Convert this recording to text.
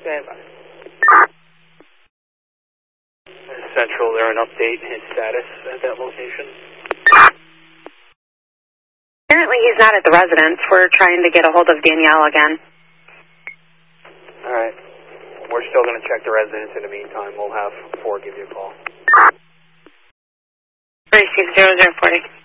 Stand by. Central, there an update his status at that location? Apparently he's not at the residence. We're trying to get a hold of Danielle again. All right. We're still going to check the residence in the meantime. We'll have 4 give you a call. Receive 0040.